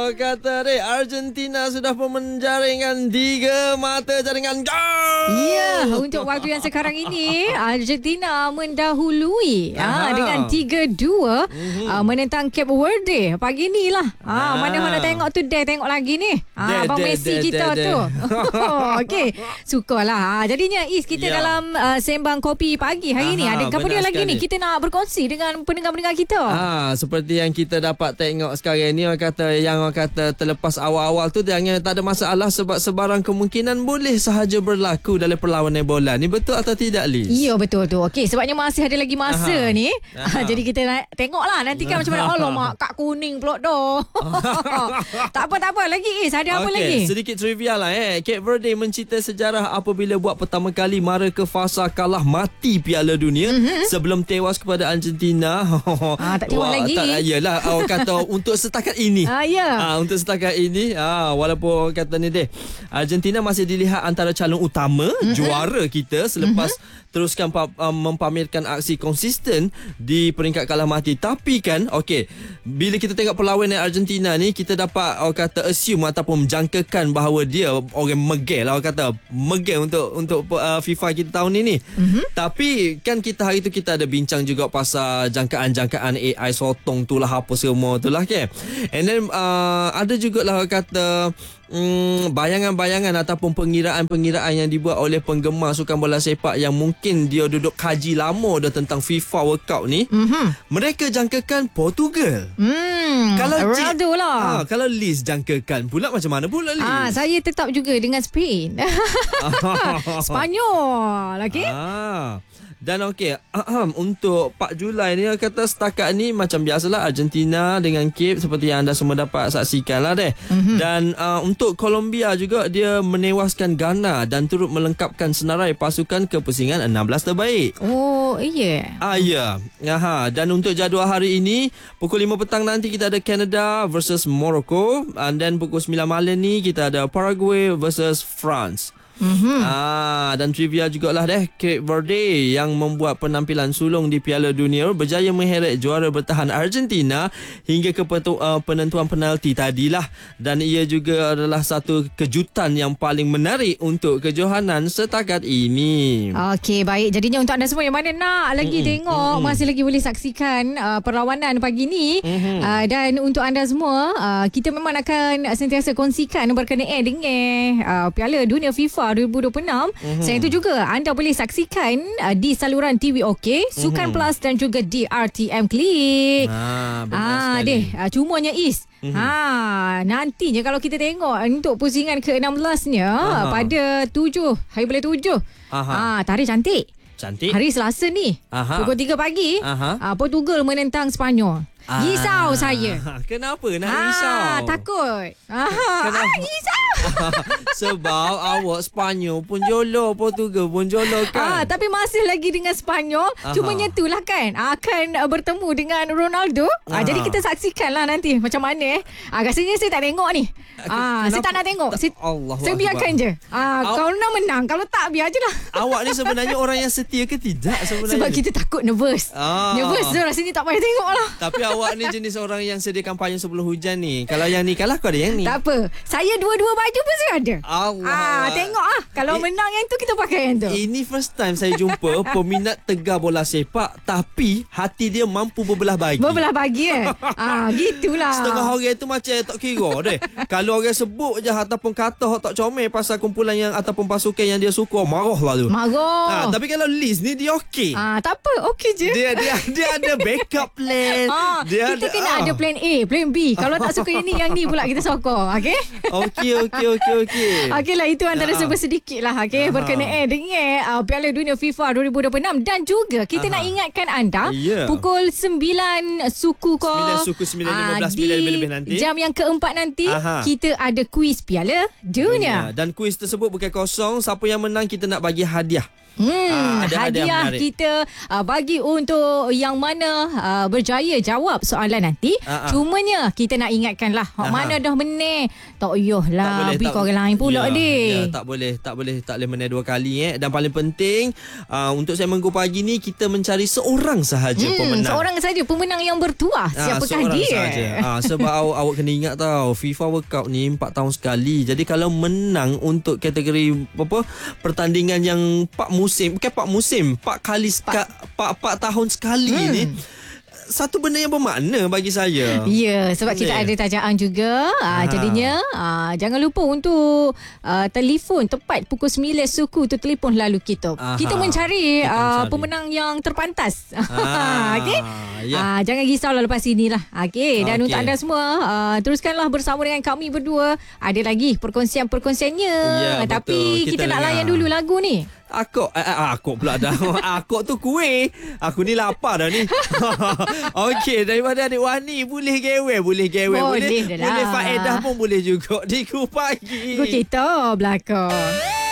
kata deh, Argentina sudah pun menjaringkan 3 mata jaringan gol. Ya, untuk waktu yang sekarang ini Argentina mendahului dengan 3-2 menentang Cape Verde pagi ni lah. Mana-mana tengok tu tengok lagi ni. Abang Messi kita tu. Okey, sukarlah. Jadinya Is kita dalam sembang kopi pagi hari ni ada apa dia lagi ni kita nak berkongsi dengan pendengar-pendengar kita. Seperti yang kita dapat tengok sekarang ni, orang kata terlepas awal-awal tu jangan tak ada masalah sebab sebarang kemungkinan boleh sahaja berlaku dalam perlawanan bola ni. Betul atau tidak, Liz? Ya, betul tu. Okey, sebabnya masih ada lagi masa ni. Jadi kita nak tengoklah nanti kan macam mana. Alamak, kak kuning pula dah. Tak apa lagi Is, ada apa lagi? Sedikit trivia lah Cape Verde mencipta sejarah apabila buat pertama kali mara ke fasa kalah mati Piala Dunia sebelum tewas kepada Argentina. Tak tewas lagi. Yalah, orang kata untuk setakat ini. Untuk setakat ini walaupun kata ni deh, Argentina masih dilihat antara calon utama juara kita selepas teruskan mempamerkan aksi konsisten di peringkat kalah mati. Tapi kan bila kita tengok perlawanan Argentina ni, kita dapat orang kata assume ataupun menjangkakan bahawa dia orang megel lah, orang kata megel untuk FIFA kita tahun ini. Tapi kan hari tu kita ada bincang juga pasal jangkaan-jangkaan AI sotong tu lah, apa semua tu lah and then ada jugalah orang kata bayangan-bayangan ataupun pengiraan-pengiraan yang dibuat oleh penggemar sukan bola sepak yang mungkin dia duduk kaji lama dah tentang FIFA World Cup ni. Mereka jangkakan Portugal. Kalau Ronaldo lah. Kalau Liz jangkakan pula macam mana pula, Liz? Saya tetap juga dengan Spain. Spanyol. Dan untuk 4 Julai ni kata setakat ni macam biasalah Argentina dengan Cape seperti yang anda semua dapat saksikan lah deh. Dan untuk Colombia juga dia menewaskan Ghana dan turut melengkapkan senarai pasukan ke pusingan 16 terbaik. Oh iya. Dan untuk jadual hari ini pukul 5 petang nanti kita ada Canada versus Morocco, and then pukul 9 malam ni kita ada Paraguay versus France. Dan trivia jugalah deh, Cape Verde yang membuat penampilan sulung di Piala Dunia berjaya mengheret juara bertahan Argentina hingga ke penentuan penalti tadilah, dan ia juga adalah satu kejutan yang paling menarik untuk kejohanan setakat ini. Okey, baik. Jadinya untuk anda semua yang mana nak lagi tengok, masih lagi boleh saksikan perlawanan pagi ni. Dan untuk anda semua, kita memang akan sentiasa kongsikan berkenaan dengan Piala Dunia FIFA 2026. Selain itu juga anda boleh saksikan di saluran TV OK, Sukan Plus dan juga di RTM Klik. Benar sekali. Cumanya Is, nantinya kalau kita tengok untuk pusingan ke-16-nya pada 7 hari bulan 7. Tarikh cantik. Hari Selasa ni pukul 3 pagi Portugal menentang Spanyol. Risau saya. Kenapa nak risau? Takut. Risau. Sebab awak Spanyol pun jolo, Portugal pun jolo kan. Tapi masih lagi dengan Spanyol. Cumanya itulah kan, akan bertemu dengan Ronaldo. Jadi kita saksikanlah nanti macam mana. Rasanya saya tak tengok ni. Saya tak nak tengok. Saya biarkan je. Kalau nak menang, kalau tak biar je lah. Awak ni sebenarnya orang yang setia ke tidak sebenarnya? Sebab kita takut nervous. Nervous tu rasanya tak payah tengok lah. Tapi awak ni jenis orang yang sedia kampanye sebelum hujan ni. Kalau yang ni kalah, kau ada yang ni. Tak apa. Saya dua-dua baju pun saya ada. Allah. Tengok kalau menang yang tu, kita pakai yang tu. Ini first time saya jumpa peminat tegar bola sepak tapi hati dia mampu berbelah bagi. Berbelah bagi gitulah. Setengah orang tu macam tak kira deh. Kalau orang sebut je ataupun kata tak comel pasal kumpulan yang ataupun pasukan yang dia suka, marah lah tu. Marah. Tapi kalau Liz ni dia okey. Tak apa, okey je. Dia ada backup plan. Kita kena ada plan A, plan B. Kalau tak suka ini, yang ni pula kita sokong. Okey? Okey lah, itu antara sedikit lah berkenaan dengan Piala Dunia FIFA 2026. Dan juga kita nak ingatkan anda pukul 9 suku 9.15 lebih nanti, jam yang keempat nanti kita ada kuis Piala Dunia. Dan kuis tersebut bukan kosong. Siapa yang menang kita nak bagi hadiah. Hadiah kita bagi untuk yang mana berjaya jawab soalan nanti. Cumanya kita nak ingatkanlah mana dah menang, tak payahlah bagi orang lain pula dia. Tak boleh menang dua kali Dan paling penting untuk segmen Go Pagi ni kita mencari seorang sahaja pemenang. Seorang sahaja pemenang yang bertuah. Siapakah dia? Sebab awak kena ingat tau, FIFA World Cup ni 4 tahun sekali. Jadi kalau menang untuk kategori pertandingan yang 4 tahun sekali ni, satu benda yang bermakna bagi saya. Ya, sebab kita ada tajaan juga. Jadinya jangan lupa untuk telefon tepat pukul 9 suku tu telefon lalu kita. Kita mencari pemenang yang terpantas. Okey. Jangan risaulah lepas inilah. Okey, dan untuk anda semua teruskanlah bersama dengan kami berdua. Ada lagi perkongsian-perkongsiannya. Tapi kita nak layan dulu lagu ni. Akok pula dah. Akok tu kuih. Aku ni lapar dah ni. Okey, daripada adik Wani boleh gewel. Boleh faedah pun boleh juga di Go Pagi. Kita belakang.